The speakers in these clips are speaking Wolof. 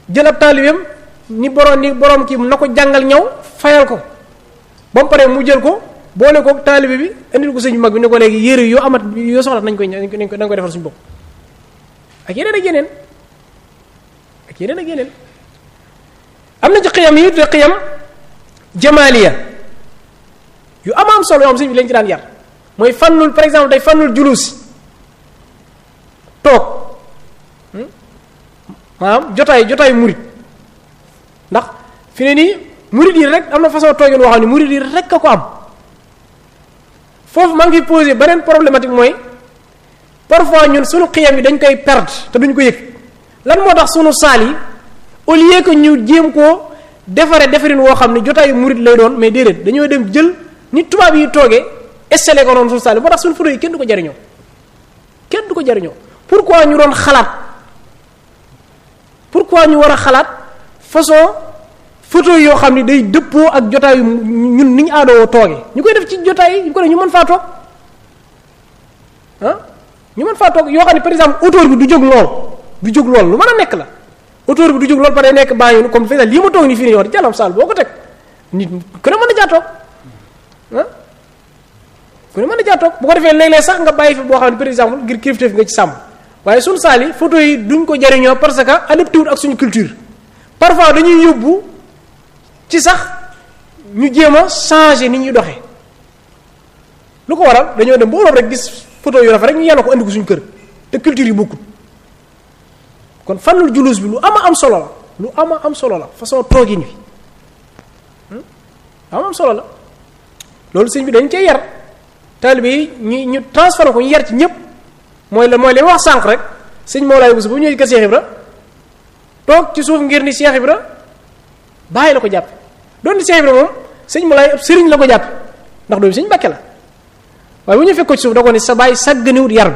jël ab taalibeem ni borom kii na ko jàngal ñëw fayal ko ba mu paree mu jël ko boole ko taalibe bi indil ko sëñ bu mag bi ne ko léegi yére yoo amat yoo soxla nañ koy defal suñu bopp ak yeneen ak yeneen ak yeneen ak yeneen. am na ci xiyam yi te xiyam jamaaliya yu am solo yoo xam sëñ bi lañ ci daan yar mooy fannul par exemple day fannul julus toog maanaam jotaay murit ndax fi ne nii murit yi rek am na façon toogin woo xam ne murit yi rek a ko am foofu maa ngi fi posé beneen problématique mooy parfois ñun sunu xiyam yi dañ koy perdre te duñ ko yëg lan moo tax sunu saal yi au lieu que ñu jéem koo defarin woo xam ne jotaayu murit lay doon mais déedéet dañoo dem jël ni tubaab yi toogee installé ko noonu sunu saal yi moo tax sunu photo yi kenn du ko jariñoo pourquoi ñu doon xalaat pourquoi ñu war a xalaat façon photo yoo xam ne day dëppoo ak jotaayu ñun ni ñu aadoo toogee ñu koy def ci jotaay yi ñu ko def ñu mën faa toog ñu mën faa toog yoo xam ne par exemple auteur bi du jóg lool lu mën a nekk la auteur bi du jóg lool par nekk baa ngi comme fii lii ma toog nii fii nii wax di jàllam saal boo ko teg nit ku ne mën na jaa toog ku ne mën na jaa toog bu ko defee léeg-léeg sax nga bàyyi fi boo xam ne par exemple ngir kilifteef nga ci sàmm waaye suñu saal yi photo yi duñ ko jariñoo parce que adapté wul ak suñu culture parfois dañuy yóbbu ci sax ñu jéem a changer ni ñuy doxee lu ko waral dañoo dem ba Europe rek gis photo yu rafet rek ñu yàlla ko andi ko suñu kër te culture yi bokkul kon fannul julus bi lu am solo la façon toogin bi am solo la loolu sëñ bi dañ cee yar taalibe yi ñu transformé ko ñu yar ci ñëpp mooy li ma wax sànq rek sëñ Mawlaay Bousso bu ñëwee kër Cheikh Ibra toog ci suuf ngir ni Cheikh Ibra bàyyi la ko jàpp doon ni Cheikh Ibra moom sëñ Mawlaay ab sëriñ la ko jàpp ndax doomu sëñ Mbàkke la waaye bu ñu fekk ko ci suuf da ko ni sa bàyyi sàgganiwut yar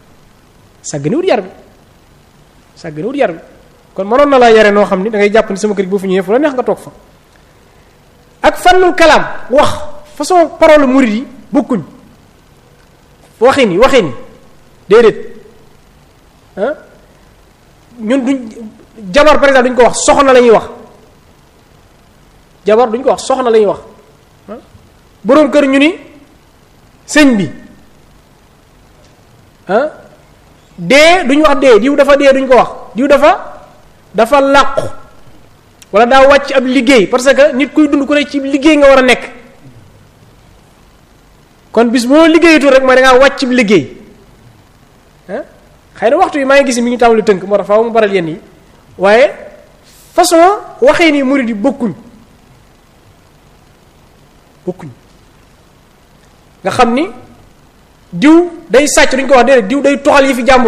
bi kon mënoon na laa yare noo xam ni da ngay jàpp ni sama kër gi boo fi ñëwee fu la neex nga toog fa ak fannul kalaam wax façon parole murid yi bokkuñ waxin yi déedéet ñun duñ jabar par exemple duñ ko wax soxna la ñuy wax jabar duñ ko wax soxna la ñuy wax boroom kër ñu ni sëñ bi dee duñ wax dee diw dafa dee duñ ko wax diw dafa làqu wala daa wàcc ab liggéey parce que nit kuy dund ku ne ci liggéey nga war a nekk kon bis boo liggéeyatul rek mooy da ngaa wàcc ab liggéey xëy na waxtu yi maa ngi gis mi ngi tàmbali tënk moo tax faaw mu baral yenn yi waaye façon waxee ni murid yi bokkuñ nga xam ni diw day sàcc duñ ko wax déedéet diw day toxal yi fi jàmbur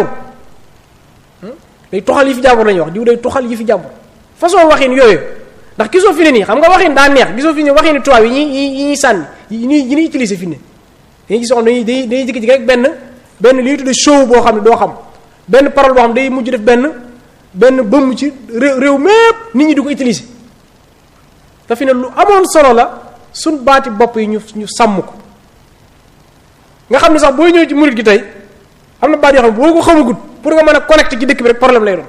lañuy wax diw day toxal yi fi jàmbur façon waxin yooyu ndax gisoo fi ne nii xam nga waxin daa neex gisoo fi ne waxin ni tubaab yi ñuy sànni yi ñuy utiliser fi ne dañuy gis dañuy jékki-jékki rek benn li ñuy tudde show boo xam ne doo xam benn parole boo xam ne day mujj def benn bëmm ci réew mépp nit ñi di ko utiliser te fi ne lu amoon solo la suñ baati bopp yi ñu sàmm ko nga xam ne sax booy ñëw ci murid gi tey am na baat yoo xam ne boo ko xamagut pour nga mën a connecté ci dëkk bi rek problème lay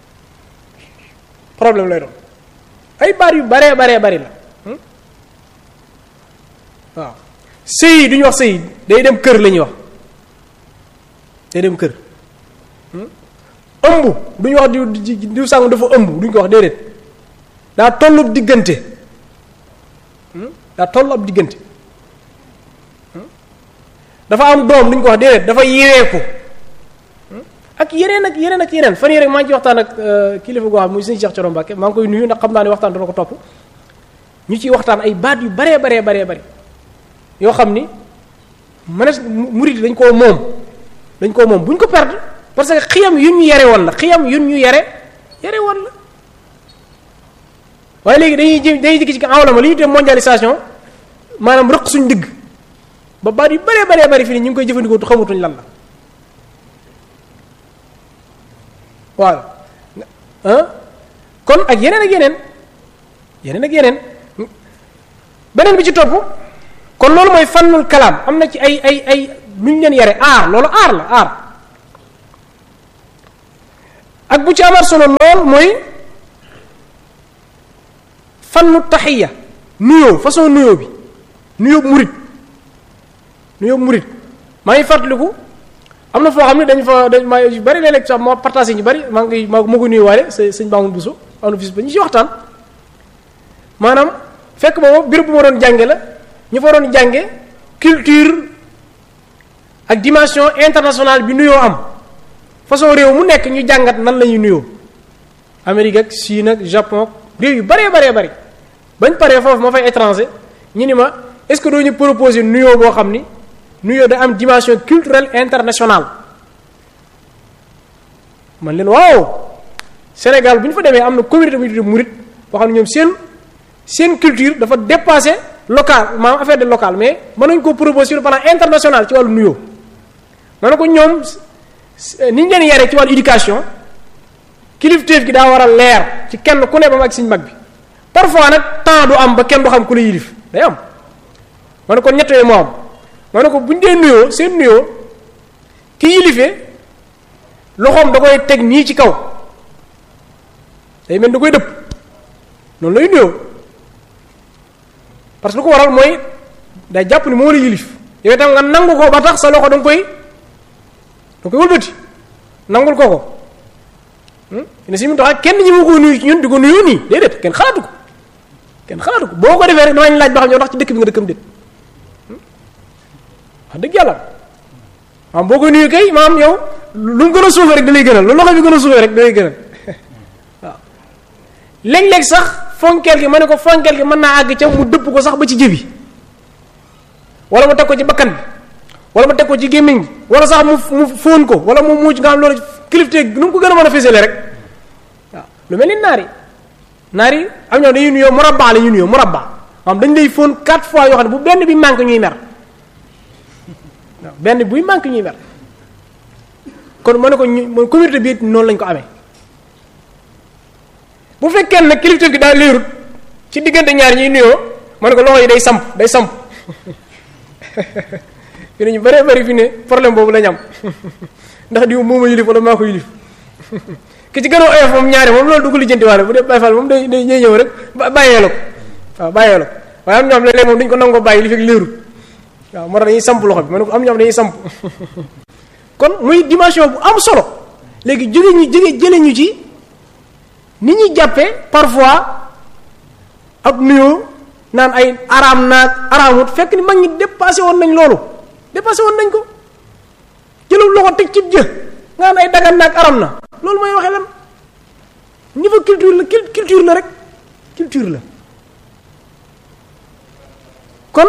doon ay baat yu baree bari la waaw sëy duñu wax sëy day dem kër la ñuy wax day dem kër ëmb duñu wax diw sàngu dafa ëmb duñ ko wax déedéet daa tollu ab diggante dafa am doom duñ ko wax déedéet dafa yeweeku ak yeneen fan yii rek maa ngi ci waxtaan ak kilifa goo xam muy sëñ Cheikh Thioro Mbacké maa ngi koy nuyu ndax xam naa ne waxtaan dana ko topp ñu ciy waxtaan ay baat yu baree bari yoo xam ni murid dañ koo moom buñ ko perdre parce que xiyam yu ñu yare woon la waaye léegi dañuy jikki ci awlama li ñu tuddee mondialisation maanaam rëq suñ digg ba baat yu baree bari fii nii ñu ngi koy jëfandikoo tu xamatuñ lan la waaw kon ak yeneen beneen bi ci topp kon loolu mooy fannul kalaam am na ci ay lu ñu leen yare loolu ak bu ci amaat solo lool mooy fannu taxiya nuyoo façon nuyoo bi nuyoo murit maa ngi fàttaliku am na foo xam ne dañ maa yu bari léeg-léeg sax moo partagé ñu bari maa ko nuyuwaale sëñ Baamu Buso am na bis ba ñu ci waxtaan maanaam fekk boobu béréb bu ma doon jànge la ñu fa doon jànge culture ak dimension internationale bi nuyoo am façon réew mu nekk ñu jàngat nan la ñuy nuyoo Amérique ak Chine ak Japon réew yu baree bari bañ paree foofu ma fay étranger ñu ni ma est-ce que doo ñu proposer nuyoo boo xam ni nuyoo da am dimension culturelle internationale man leen waaw Sénégal bu ñu fa demee am na communauté bu ñu tuddee murit boo xam ne ñoom seen culture dafa dépassé local maanaam affaire de local mais mën nañu ko proposer sur le plan international ci wàllu nuyoo ma ne ko ñoom ni ñu leen yaree ci wàllu éducation kilifteef gi daa war a leer ci kenn ku ne ba mu ak siñ mag bi parfois nag temps du am ba kenn du xam ku la yilif day am ma ne ko ñett yooyu moo am ma ne ko bu ñu dee nuyoo seen nuyoo ki yilifee loxoom da koy teg nii ci kaw day mel da koy dëpp noonu lay nuyoo parce que lu ko waral mooy day jàpp ni moo la yilif yow itam nga nangu ko ba tax sa loxo da nga koy wëlbati nangul ko ne si mu tax kenn ñi ma ko nuyu ci ñun di ko nuyu nii déedéet kenn xalaatu ko boo ko defee rek damañ laaj ba xam ñoo ndax ci dëkk bi nga dëkkam déet wax dëgg yàlla maam boo koy nuyu kay maam yow lu mu gën a suufee rek da lay gënal lu loxo bi gën a suufee rek da lay gënal waaw léeg-léeg sax fonkeel gi ma ne ko fonkeel gi mën naa àgg ca mu dëpp ko sax ba ci jëbi wala mu teg ko ci bakkan bi wala mu teg ko ci gémmiñ gi wala sax mu fóon ko wala mu muuc nga xam loolu kilifteeg nu mu ko gën a mën a fësale rek waaw lu mel ni naar yi am ñoo dañuy nuyoo murabba la ñuy nuyoo murabba maanaam dañ lay fóon 4 fois yoo xam ne bu benn bi manque ñuy mer waaw benn buy manque ñuy mer kon ma ne ko mooy communauté bi noonu lañ ko amee bu fekkee nag kilifteeg gi daal leerut ci diggante ñaar ñuy nuyoo ma ne ko loxo yi day samp fi ne ñu bëree bëri fi ne problème boobu la ñu am ndax diw moo ma yilif wala maa ko yilif ki ci gën a oyof moom ñaari moom loolu du ko lijjanti waale bu dee Baay Faal moom day ñëw rek bàyyee la ko waaw bàyyee la ko waaye am ñoo xam ne léeg moom dañu ko nangoo bàyyi li fekk leerut waaw moo tax dañuy samp loxo bi ma ne ko am ñoo xam dañuy samp kon muy dimension bu am solo léegi jële ñu ci ni ñuy jàppee parfois ak nuyoo naan ay araam naag araamut fekk ni mag ñi dépassé woon nañ loolu ko jëlul loxo teg ci jë nga naan ay dagan naag aram na loolu mooy waxee lan niveau culture la rek culture la kon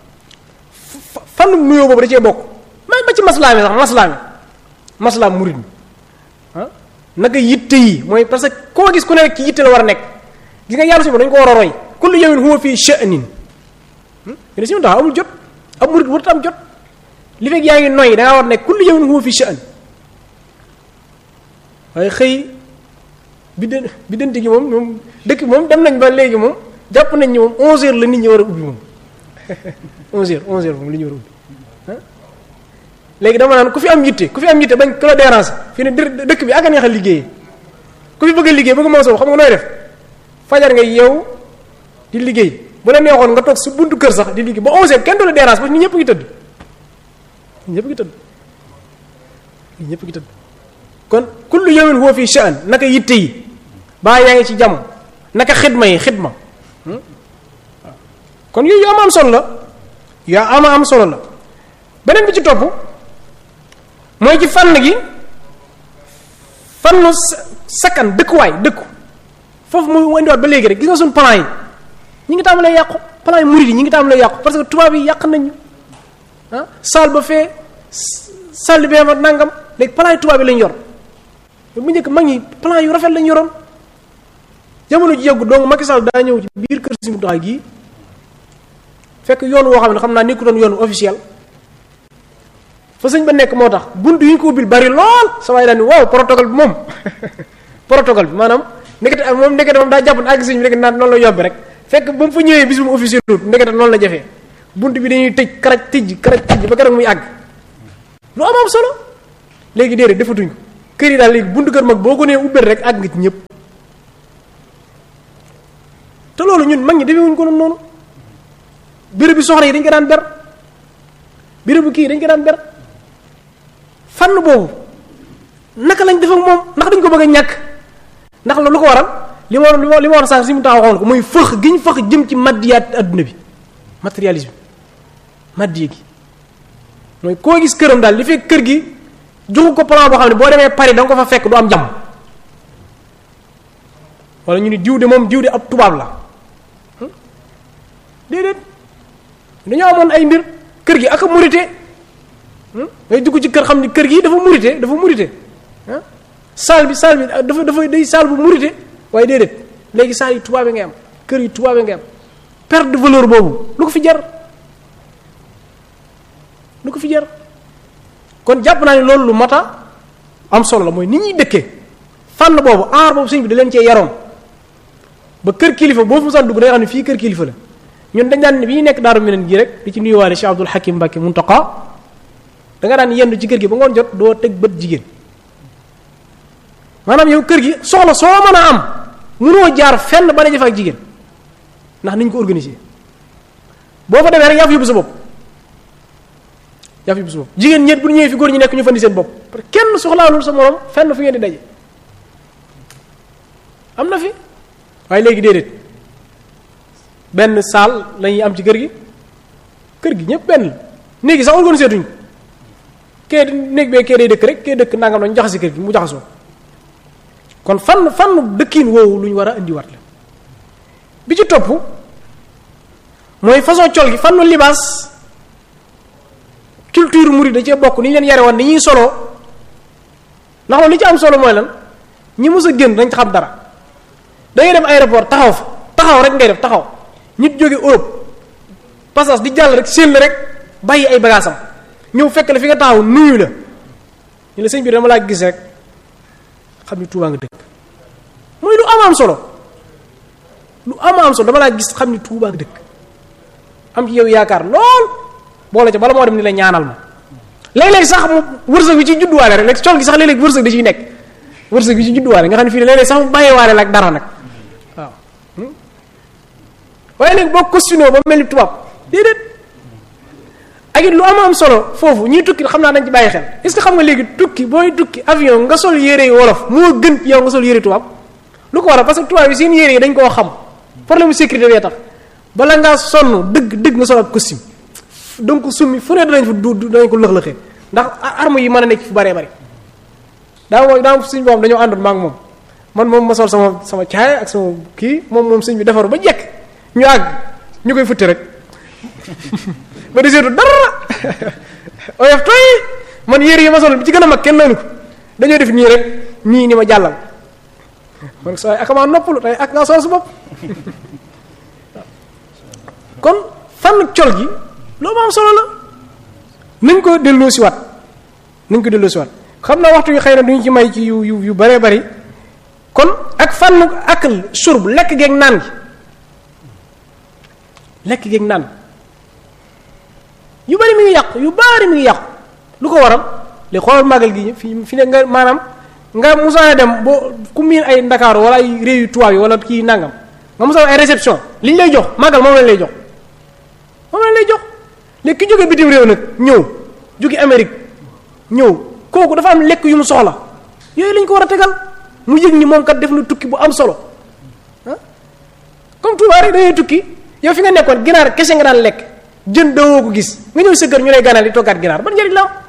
fànn nuyoo boobu da cee bokk même ba ci maslaam murid mi naka yitte yi mooy parce que koo gis ku ne ki yitte la war a nekk gis nga yàlla si dañu ko war a roy kullu yawmin huwa fii sha'nin yéen si mu tax amul jot ab murid warut am jot li fekk yaa ngi noyyi da ngaa war a nekk kullu yawmin huwa fii sha'n waaye xëy biddanti gi moom dëkk moom dem nañ ba léegi moom jàpp nañ ni moom 11h la nit ñi war a ubbi moom 11h moom li ñu war a ubbi léegi dama naan ku fi am yitte bañ ku la déranger fi ne dëkk bi ak a neex a liggéeyee ku fi bëgg a liggéey bëgg moo soo xam nga nooy def fajar nga yeew di liggéey bu la neexoon nga toog si buntu kër sax di liggéey ba 11h kenn du la déranger parce que ñëpp ngi tëdd kon kullu yawmin huwa fi sha'n naka yitte yi baa yaa ngi ci jàmm naka xidma kon yooyu yu am solo la am solo la beneen bi ci topp mooy ci fànn sakkan dëkku foofu mu indiwaat ba léegi rek gis nga suñu plan yi ñi ngi tàmbalee yàqu plan yi murid yi ñi ngi tàmbalee yàqu parce que tubaab yi yàq nañu salle ba fee salle bi ma nangam léegi plan yi tubaab yi lañ yor bu njëkk mag ñi plan yu rafet lañ yoroon jamono ji yàggu donc Macky Sall daa ñëw ci biir kër si mu tax gii fekk yoon woo xam ne xam naa nekkutoon yoon officiel fa sëñ ba nekk moo tax bunt yi ñu ko ubbil bari lool sa waay daal ni waaw protocole bi moom protocole bi maanaam ndekete moom daa jàpp ne àgg sëñ bi rek naan noonu la yomb rek fekk ba mu fa ñëwee bis bu mu officiel wut ndekete noonu la jafee bunt bi dañuy tëj karaj tijj ba keroog muy àgg lu am solo léegi déedéet defatuñ ko kër yi daal léegi buntu kër mag boo ko nee ubbil rek àgg nga ci ñëpp te loolu ñun mag ñi demewuñ ko noonu béréb bi soxna yi dañ ko daan ber béréb bu kii dañ ko daan ber fànn boobu naka lañ def ak moom ndax dañ ko bëgg a ñàkk ndax lu ko waral li ma war sànq si mu taxaw waxoon ko mooy fëx gi ñu fëx jëm ci maddiyaat adduna bi matérialisme maddiye gi mooy koo gis këram daal li fekk kër gi joxu ko plan boo xam ne boo demee Paris da nga ko fa fekk du am jàmm wala ñu ni diw de ab tubaab la déedéet dañoo amoon ay mbir kër gi ak a murite ngay dugg ci kër xam ni kër gi dafa murite saal bi dafa day saal bu murite waaye déedéet léegi saal yi tubaabe ngay am kër yi tubaabe ngay am perte de valeur boobu lu ko fi jar kon jàpp naa ne loolu lu mata am solo la mooy nit ñuy dëkkee fànn boobu aar boobu sëñ bi da leen cee yaroon ba kër kilifa boo fu mu dugg day xam ne fii kër kilifa la ñun dañ daan bi ñu nekk Daaru Minaan gi rek di ci nuyuwaale Cheikh Abdoul Hakim Mbacké Muntaqa da nga daan yendu ci kër gi ba ngoon jot doo teg bët jigéen maanaam yow kër gi soxla soo mën a am mënoo jaar fenn ba daje fa ak jigéen ndax niñ ko organisé boo fa demee rek yaa fa yóbbu sa bopp jigéen ñett bu ñëwee fi góor ñi nekk ñu fandi seen bopp parce que kenn soxlaalul sa morom fenn fu ngeen di daje am na fi waaye léegi déedéet benn saal lañuy am ci kër gi ñëpp benn la néegi sax organisé tuñ kee néeg bee kee day dëkk rek kee dëkk nangam lañu jaxasi kër gi mu jaxasoo kon fànn dëkkiin woowu lu ñu war a indiwaat la bi ci topp mooy façon col gi fànnu libaas culture murid da cee bokk ni ñu leen yare woon ni ñuy soloo ndax loolu li ci am solo mooy lan ñi mës a génn dañ xam dara da ngay dem aéroport taxaw rek ngay def taxaw nit jóge Europe passage di jàll rek séen la rage bàyyi ay bagaasam ñëw fekk la fi nga taxaw nuyu la ñu la sëñ bi dama laa gis rek xam ni Tuubaa nga dëkk mooy lu am solo dama laa gis xam ni Tuubaa nga dëkk am ci yow yaakaar lool boole ca bala moo dem ni la ñaanal ma léeg-léeg sax mu wërsëg bi ci judduwaale rek léegi col gi sax léeg-léeg wërsëg da ciy nekk wërsëg bi ci judduwaale nga xam ne fii ne léeg-léeg sax mu bàyyeewaale la ak dara nag waaw waaye léegi boo costinoo ba mel ni tubaab déedéet ak it lu am solo foofu ñuy tukki xam naa dañ ci bàyyi xel est-ce que xam nga léegi booy tukki avion nga sol yére yi wolof moo gën yow nga sol yére tubaab lu ko waral parce que tubaab yi seen yére yi dañ koo xam problème sécurité bee tax bala ngaa sonn dëgg nga sol ab costume donc summi fu ne danañ ko lëx-lëxee ndax arme yi mën a nekk fu bëree bëri daa suñ boobu dañoo àndoon maa ngi moom ma sol sama caaya ak sama kii moom sëñ bi defaru ba jekk ñu àgg ñu koy futti rek ba deseetu dara oyof toy man yére yi ma sol bi ci gën a mag kenn nañu ko dañoo def nii rek nii ni ma jàllal man sooy ak maa noppalu tey ak nga sol su bopp kon fànn col gi loolu am solo la nañ ko delloo si waat xam naa waxtu yu xëy na duñu ci may ci yu bëree bëri kon ak fànn akal shurb lekk geeg naan yu bëri mi ngi yàqu lu ko waral li xoolal màggal gi fi ne nga maanaam nga musaana dem boo ku miin ay Ndakaaru wala ay réew yu tubaab yi wala kii nangam nga musaana ay réception li ñu lay jox màggal moom lañ lay jox léegi ki jóge bitim réew nag ñëw jóge Amérique ñëw kooku dafa am lekk yu mu soxla yooyu lañ ko war a tegal mu yëg ni moom kat def na tukki bu am solo comme Tuubaa rek dangay tukki yow fi nga nekkoon ginaar kese nga daan lekk jën dawoo ko gis nga ñëw sa kër ñu lay ganal di toggaat ginaar ban njëriñ la am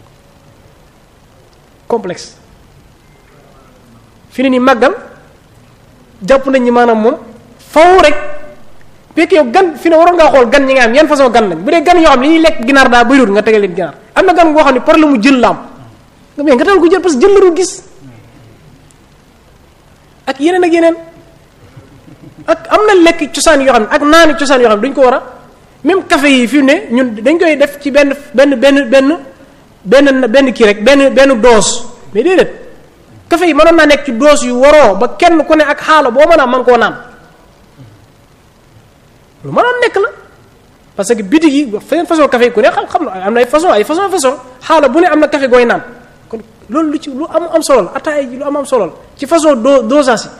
complexe fi ne ni màggal jàpp nañ ñi maanaam moom faw rek fekk yow gan fi ne waroon ngaa xool gan ñi nga am yan façon gan lañ bu dee gan yoo xam li ñuy lekk ginaar daa bëriwul nga tegal leen ginaar am na gan goo xam ne problème mu jël la am nga tegal ko jël parce que jël la dul gis ak yeneen ak am na lekk cosaan yoo xam ne ak naani cosaan yoo xam ne dañ ko war a même café yi fi ne ñun dañ koy def ci benn kii rek benn dose mais déedéet café yi mënoon naa nekk ci dose yu waroo ba kenn ku ne ak xaala boo mën a mën koo naan lu mënoon nekk la parce que bitig yi seen façon café yi ku ne xam na am na ay façon xaala bu ne am na café gooy naan kon loolu lu am solo la ataaya ji lu am solo la ci façon dosage yi